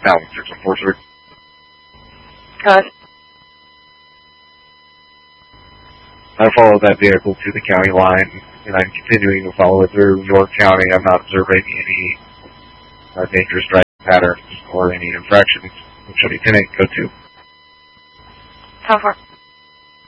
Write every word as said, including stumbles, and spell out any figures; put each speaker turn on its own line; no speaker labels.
Falcon six one four, sir.
Cut.
I followed that vehicle to the county line, and I'm continuing to follow it through York County. I'm not observing any uh, dangerous driving patterns or any infractions. Show me ten eight, code two.
How far?